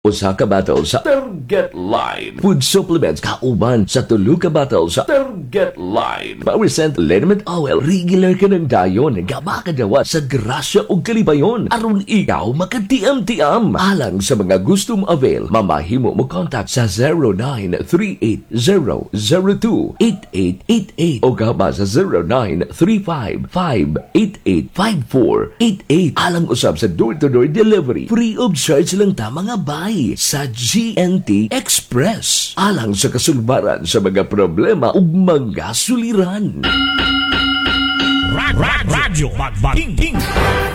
Usa ka battle sa Target Line. Food supplements kauban sa tulo ka battle sa Target Line. Power liniment oil. Regular ka ng dayon. Gaba ka dawa sa grasya o kalibayon. Aron ikaw makatiam-tiam. Alang sa mga gustong avail, mamahimo mo contact sa 0938-002-8888 o gaba sa 0935-588-5488. Alang usab sa door-to-door delivery. Free of charge lang ta mga bay sa GNT Express. Alang sa kasulbaran sa mga problema ug mga suliran. Radyo Magbating